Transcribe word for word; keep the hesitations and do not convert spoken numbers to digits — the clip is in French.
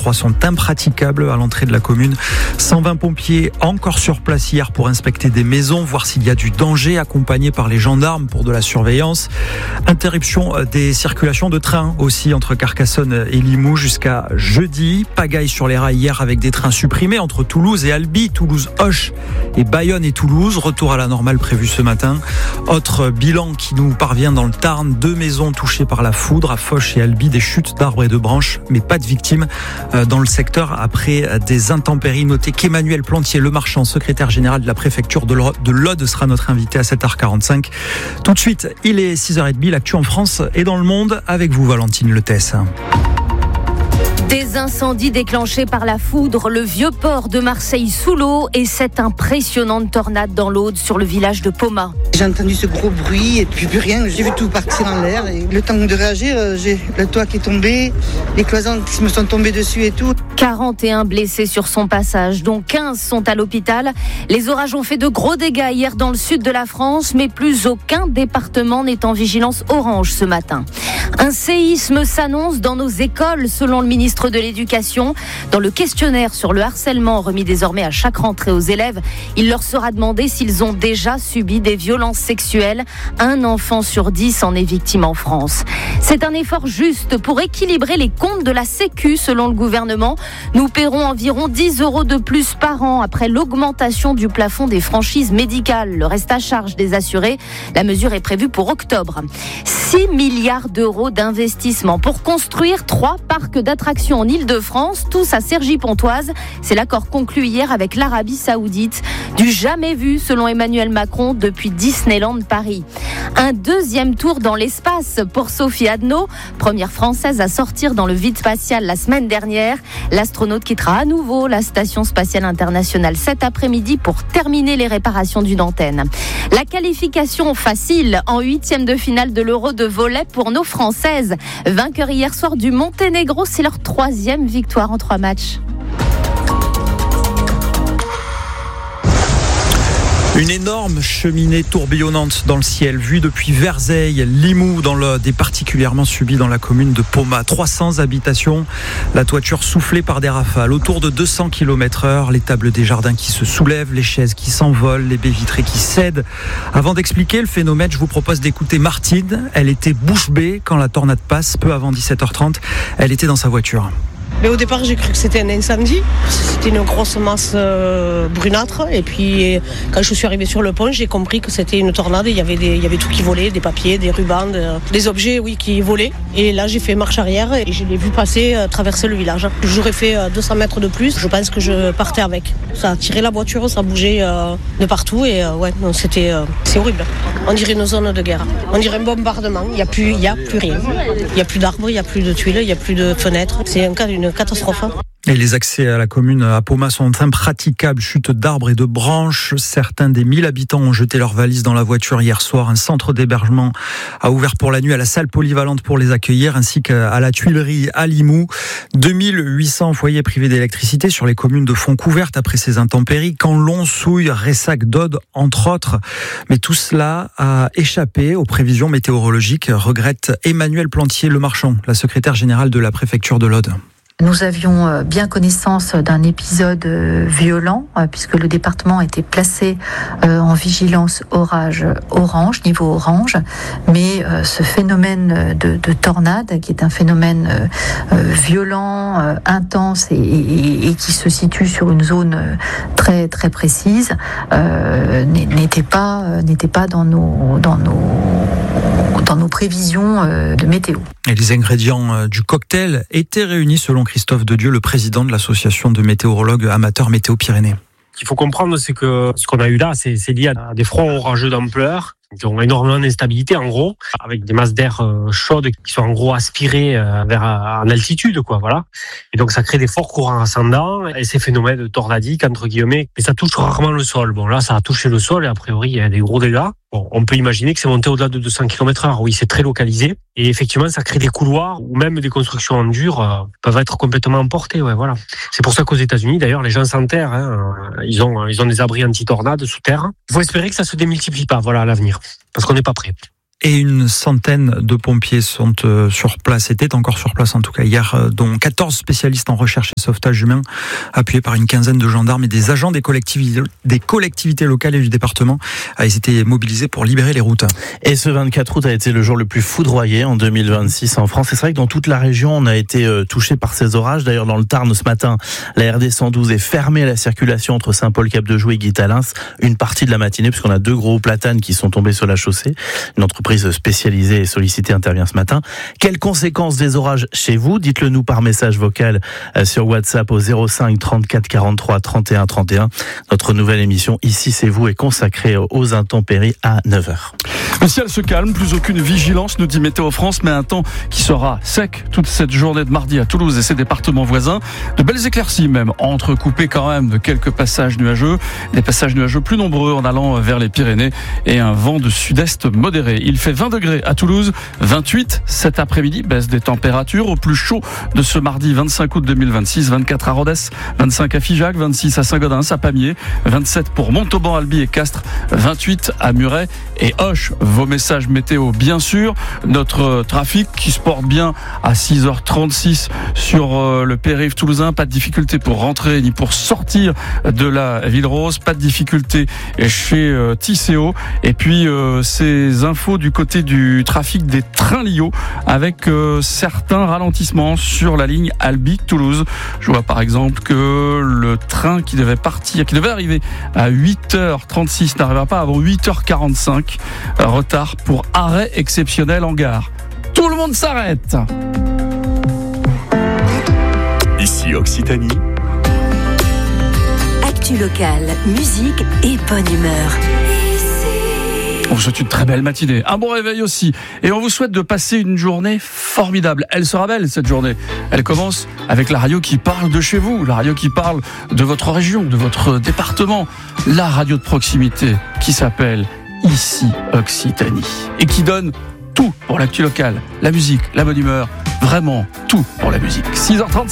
trois sont impraticables à l'entrée de la commune. cent vingt pompiers encore sur place hier pour inspecter des maisons, voir s'il y a du danger, accompagnés par les gendarmes pour de la surveillance. Interruption des circulations de trains aussi entre Carcassonne et Limoux jusqu'à jeudi. Pagaille sur les rails hier avec des trains supprimés entre Toulouse et Albi, Toulouse-Auch et Bayonne et Toulouse. Retour à la normale prévu ce matin. Autre bilan qui nous parvient dans le Tarn. Deux maisons touchées par la foudre à Foch et Albi, des chutes d'arbres et de branches, mais pas de victimes dans le secteur après des intempéries. Notez qu'Emmanuel Plantier, le marchand, secrétaire général de la préfecture de l'Aude, sera notre invité à sept heures quarante-cinq. Tout de suite, il est six heures trente, l'actu en France et dans le monde avec vous, Valentine Letesse. Des incendies déclenchés par la foudre, le vieux port de Marseille sous l'eau et cette impressionnante tornade dans l'Aude sur le village de Poma. J'ai entendu ce gros bruit et puis plus rien. J'ai vu tout partir en l'air. Et le temps de réagir, j'ai le toit qui est tombé, les cloisons qui me sont tombées dessus et tout. quarante et un blessés sur son passage, dont quinze sont à l'hôpital. Les orages ont fait de gros dégâts hier dans le sud de la France, mais plus aucun département n'est en vigilance orange ce matin. Un séisme s'annonce dans nos écoles, selon le ministre de l'Éducation. Dans le questionnaire sur le harcèlement remis désormais à chaque rentrée aux élèves, il leur sera demandé s'ils ont déjà subi des violences sexuelles. Un enfant sur dix en est victime en France. C'est un effort juste pour équilibrer les comptes de la Sécu, selon le gouvernement. Nous paierons environ dix euros de plus par an après l'augmentation du plafond des franchises médicales. Le reste à charge des assurés. La mesure est prévue pour octobre. six milliards d'euros d'investissement pour construire trois parcs d'attractions en Île-de-France, tous à Cergy-Pontoise. C'est l'accord conclu hier avec l'Arabie Saoudite. Du jamais vu, selon Emmanuel Macron, depuis Disneyland Paris. Un deuxième tour dans l'espace pour Sophie Adno, première française à sortir dans le vide spatial la semaine dernière. L'astronaute quittera à nouveau la Station Spatiale Internationale cet après-midi pour terminer les réparations d'une antenne. La qualification facile en huitième de finale de l'Euro de volley pour nos Françaises. Vainqueurs hier soir du Monténégro, c'est leur troisième victoire en trois matchs. Une énorme cheminée tourbillonnante dans le ciel, vue depuis Verzeille, Limoux, dans l'Aude, et particulièrement subie dans la commune de Poma. trois cents habitations, la toiture soufflée par des rafales, autour de deux cents kilomètres heure, les tables des jardins qui se soulèvent, les chaises qui s'envolent, les baies vitrées qui cèdent. Avant d'expliquer le phénomène, je vous propose d'écouter Martine. Elle était bouche bée quand la tornade passe, peu avant dix-sept heures trente. Elle était dans sa voiture. Mais au départ, j'ai cru que c'était un incendie. C'était une grosse masse euh, brunâtre. Et puis, quand je suis arrivée sur le pont, j'ai compris que c'était une tornade. Il y avait, des, il y avait tout qui volait, des papiers, des rubans, de, des objets oui, qui volaient. Et là, j'ai fait marche arrière et je l'ai vu passer, euh, traverser le village. J'aurais fait euh, deux cents mètres de plus. Je pense que je partais avec. Ça a tiré la voiture, ça bougeait euh, de partout. Et euh, ouais, non, c'était, euh, c'est horrible. On dirait une zone de guerre. On dirait un bombardement. Il n'y a plus, il y a plus rien. Il n'y a plus d'arbres, il n'y a plus de tuiles, il n'y a plus de fenêtres. C'est un cas d'une catastrophe. Et les accès à la commune à Poma sont impraticables. Chute d'arbres et de branches. Certains des mille habitants ont jeté leurs valises dans la voiture hier soir. Un centre d'hébergement a ouvert pour la nuit à la salle polyvalente pour les accueillir, ainsi qu'à la Tuilerie à Limoux. deux mille huit cents foyers privés d'électricité sur les communes de Fontcouverte après ces intempéries. Canlon, Souille, Ressac, Dode, entre autres. Mais tout cela a échappé aux prévisions météorologiques, regrette Emmanuel Plantier, le marchand, la secrétaire générale de la préfecture de l'Aude. Nous avions bien connaissance d'un épisode violent puisque le département était placé en vigilance orage orange, niveau orange, mais ce phénomène de, de tornade, qui est un phénomène violent, intense et, et, et qui se situe sur une zone très très précise, n'était pas n'était pas dans nos dans nos dans nos prévisions de météo. Et les ingrédients du cocktail étaient réunis selon Christophe Dedieu, le président de l'association de météorologues amateurs Météo Pyrénées. Ce qu'il faut comprendre, c'est que ce qu'on a eu là, c'est, c'est lié à des fronts orageux d'ampleur qui ont énormément d'instabilité, en gros, avec des masses d'air euh, chaudes qui sont en gros aspirées euh, vers en altitude, quoi, voilà. Et donc ça crée des forts courants ascendants et ces phénomènes tornadiques entre guillemets. Mais ça touche rarement le sol. Bon, là, ça a touché le sol et a priori il y a des gros dégâts. Bon, on peut imaginer que c'est monté au-delà de deux cents kilomètres heure. Oui, c'est très localisé. Et effectivement, ça crée des couloirs ou même des constructions en dur euh, peuvent être complètement emportées. Ouais, voilà. C'est pour ça qu'aux États-Unis, d'ailleurs, les gens s'enterrent. Hein, ils ont, ils ont des abris anti-tornades sous terre. Il faut espérer que ça se démultiplie pas. Voilà, à l'avenir, parce qu'on n'est pas prêt. et une centaine de pompiers sont euh, sur place, étaient encore sur place en tout cas hier, euh, dont quatorze spécialistes en recherche et sauvetage humain, appuyés par une quinzaine de gendarmes et des agents des collectivités, des collectivités locales et du département. Ah, ils étaient mobilisés pour libérer les routes. Et ce vingt-quatre août a été le jour le plus foudroyé en deux mille vingt-six en France. Et c'est vrai que dans toute la région, on a été euh, touché par ces orages. D'ailleurs, dans le Tarn, ce matin, la R D cent douze est fermée à la circulation entre Saint-Paul-Cap-de-Jouy et Guy-Talins une partie de la matinée, puisqu'on a deux gros platanes qui sont tombés sur la chaussée. Une entreprise spécialisée et sollicitée intervient ce matin. Quelles conséquences des orages chez vous? Dites-le nous par message vocal euh, sur WhatsApp au zéro cinq trente-quatre quarante-trois trente et un trente et un. Notre nouvelle émission Ici c'est vous est consacrée aux intempéries à neuf heures. Le ciel se calme, plus aucune vigilance, nous dit Météo France, mais un temps qui sera sec toute cette journée de mardi à Toulouse et ses départements voisins. De belles éclaircies même, entrecoupées quand même de quelques passages nuageux, des passages nuageux plus nombreux en allant vers les Pyrénées et un vent de sud-est modéré. Il fait vingt degrés à Toulouse, vingt-huit cet après-midi, baisse des températures au plus chaud de ce mardi vingt-cinq août deux mille vingt-six, vingt-quatre à Rodez, vingt-cinq à Figeac, vingt-six à Saint-Gaudens, à Pamiers, vingt-sept pour Montauban, Albi et Castres, vingt-huit à Muret et Auch. Vos messages météo, bien sûr. Notre trafic qui se porte bien à six heures trente-six sur le périph' toulousain. Pas de difficulté pour rentrer ni pour sortir de la Ville Rose. Pas de difficulté chez Tisséo. Et puis, euh, ces infos du côté du trafic des trains Lio avec euh, certains ralentissements sur la ligne Albi-Toulouse. Je vois par exemple que le train qui devait partir, qui devait arriver à huit heures trente-six n'arrivera pas avant huit heures quarante-cinq. Retard pour arrêt exceptionnel en gare. Tout le monde s'arrête. Ici Occitanie. Actu locale, musique et bonne humeur. On vous souhaite une très belle matinée, un bon réveil aussi. Et on vous souhaite de passer une journée formidable. Elle sera belle cette journée. Elle commence avec la radio qui parle de chez vous, la radio qui parle de votre région, de votre département. La radio de proximité qui s'appelle Ici Occitanie. Et qui donne tout pour l'actu locale, la musique, la bonne humeur. Vraiment tout pour la musique. six heures trente-six.